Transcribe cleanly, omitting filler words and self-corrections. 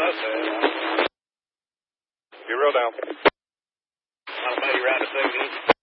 Be real down. On a buddy round of 70.